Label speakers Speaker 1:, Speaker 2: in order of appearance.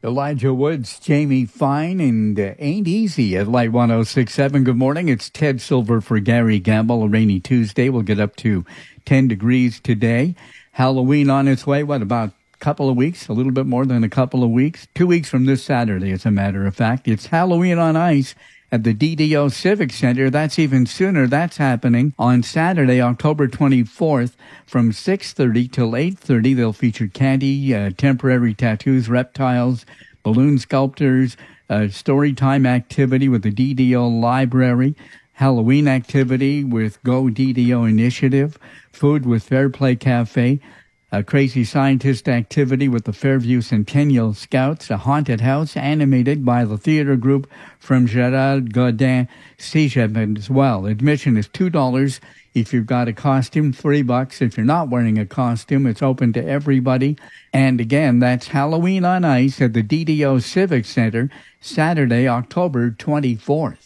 Speaker 1: Elijah Woods, Jamie Fine, and Ain't Easy at Light 106.7. Good morning. It's Ted Silver for Gary Gamble. A rainy Tuesday. We'll get up to 10 degrees today. Halloween on its way. About a couple of weeks? A little bit more than a couple of weeks. 2 weeks from this Saturday, as a matter of fact. It's Halloween on Ice at the DDO Civic Center. That's even sooner. That's happening on Saturday, October 24th from 6:30 till 8:30. They'll feature candy, temporary tattoos, reptiles, balloon sculptors, story time activity with the DDO Library, Halloween activity with Go DDO Initiative, food with Fair Play Cafe, a crazy scientist activity with the Fairview Centennial Scouts, a haunted house animated by the theater group from Gerald Godin Cégep as well. Admission is $2 if you've got a costume, $3 if you're not wearing a costume. It's open to everybody. And again, that's Halloween on Ice at the DDO Civic Center, Saturday, October 24th.